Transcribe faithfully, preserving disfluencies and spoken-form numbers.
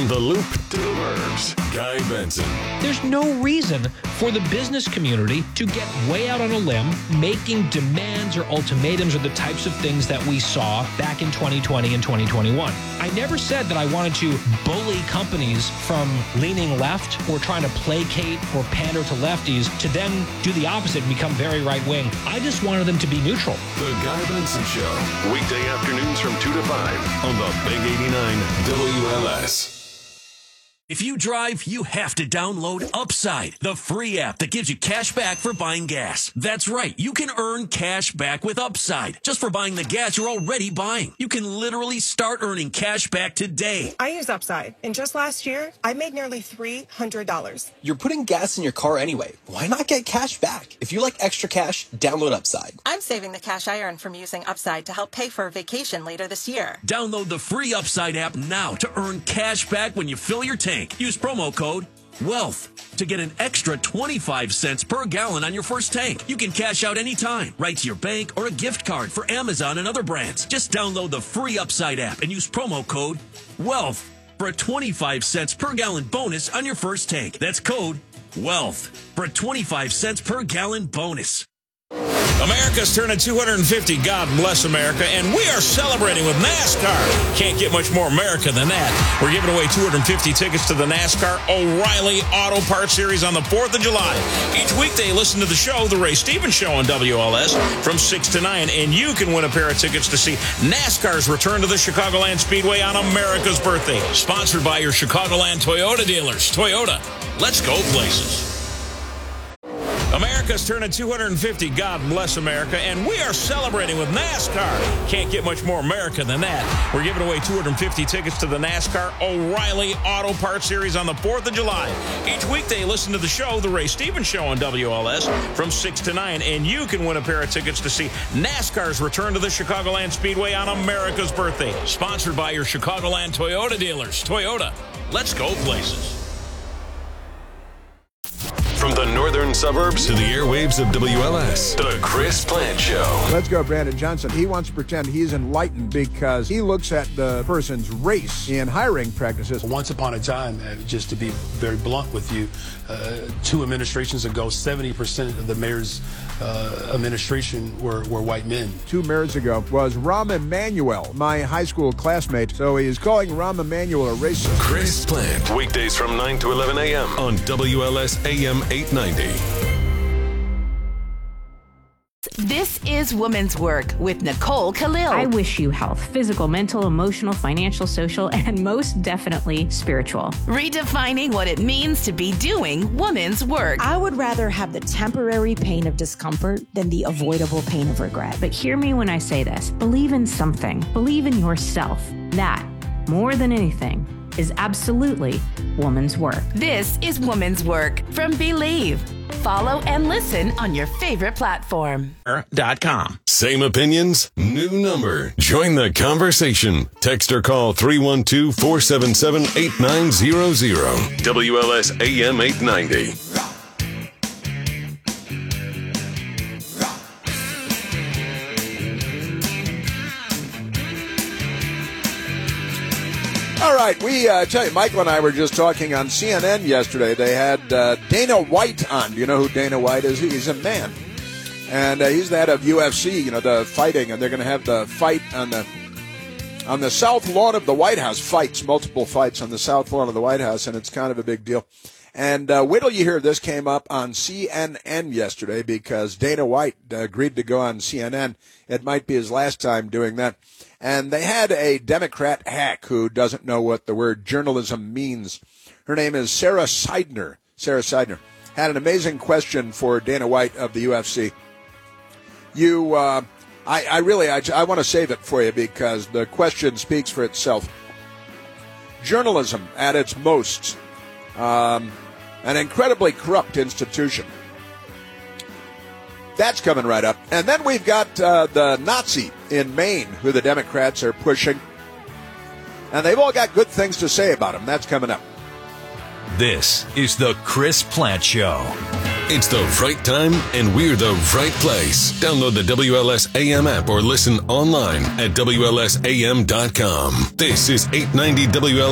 From the Loop to the Burbs, Guy Benson. There's no reason for the business community to get way out on a limb, making demands or ultimatums or the types of things that we saw back in twenty twenty and twenty twenty-one. I never said that I wanted to bully companies from leaning left or trying to placate or pander to lefties to then do the opposite and become very right-wing. I just wanted them to be neutral. The Guy Benson Show, weekday afternoons from two to five on the Big eighty-nine W L S. If you drive, you have to download Upside, the free app that gives you cash back for buying gas. That's right. You can earn cash back with Upside just for buying the gas you're already buying. You can literally start earning cash back today. I use Upside, and just last year, I made nearly three hundred dollars. You're putting gas in your car anyway. Why not get cash back? If you like extra cash, download Upside. I'm saving the cash I earn from using Upside to help pay for a vacation later this year. Download the free Upside app now to earn cash back when you fill your tank. Use promo code WEALTH to get an extra twenty-five cents per gallon on your first tank. You can cash out anytime, right to your bank or a gift card for Amazon and other brands. Just download the free Upside app and use promo code WEALTH for a twenty-five cents per gallon bonus on your first tank. That's code WEALTH for a twenty-five cents per gallon bonus. America's turning two hundred fifty. God bless America. And we are celebrating with NASCAR. Can't get much more America than that. We're giving away two hundred fifty tickets to the NASCAR O'Reilly Auto Parts Series on the fourth of July. Each weekday, listen to the show, The Ray Stevens Show on W L S from six to nine. And you can win a pair of tickets to see NASCAR's return to the Chicagoland Speedway on America's birthday. Sponsored by your Chicagoland Toyota dealers. Toyota, let's go places. America's turning two hundred fifty. God bless America. And we are celebrating with NASCAR. Can't get much more America than that. We're giving away two hundred fifty tickets to the NASCAR O'Reilly Auto Parts Series on the fourth of July. Each weekday, listen to the show, The Ray Stevens Show on W L S from six to nine. And you can win a pair of tickets to see NASCAR's return to the Chicagoland Speedway on America's birthday. Sponsored by your Chicagoland Toyota dealers. Toyota, let's go places. From the northern suburbs to the airwaves of W L S, The Chris Plant Show. Let's go, Brandon Johnson. He wants to pretend he's enlightened because he looks at the person's race in hiring practices. Once upon a time, uh, just to be very blunt with you, uh, two administrations ago, seventy percent of the mayor's uh, administration were, were white men. Two mayors ago was Rahm Emanuel, my high school classmate. So he is calling Rahm Emanuel a racist. Chris Plant, weekdays from nine to eleven a.m. on W L S A M eight ninety. This is Women's Work with Nicole Khalil. I wish you health, physical, mental, emotional, financial, social, and most definitely spiritual. Redefining what it means to be doing women's work. I would rather have the temporary pain of discomfort than the avoidable pain of regret. But hear me when I say this. Believe in something. Believe in yourself. That, more than anything, is absolutely woman's work. This is Woman's Work from Believe. Follow and listen on your favorite platform. Dot com. Same opinions, new number. Join the conversation. Text or call three one two, four seven seven, eight nine zero zero. W L S A M eight ninety. All right, we uh, tell you, Michael and I were just talking on C N N yesterday. They had uh, Dana White on. Do you know who Dana White is? He's a man, and uh, he's the head of U F C. You know, the fighting, and they're going to have the fight on the on the south lawn of the White House. Fights, multiple fights on the south lawn of the White House, and it's kind of a big deal. And uh, wait till you hear this came up on C N N yesterday because Dana White uh, agreed to go on C N N. It might be his last time doing that. And they had a Democrat hack who doesn't know what the word journalism means. Her name is Sarah Seidner. Sarah Seidner had an amazing question for Dana White of the U F C. You, uh, I, I really, I, I want to save it for you because the question speaks for itself. Journalism at its most, um, an incredibly corrupt institution. That's coming right up. And then we've got uh, the Nazi in Maine, who the Democrats are pushing. And they've all got good things to say about him. That's coming up. This is the Chris Plant Show. It's the right time, and we're the right place. Download the W L S A M app or listen online at W L S A M dot com. This is eight ninety W L S.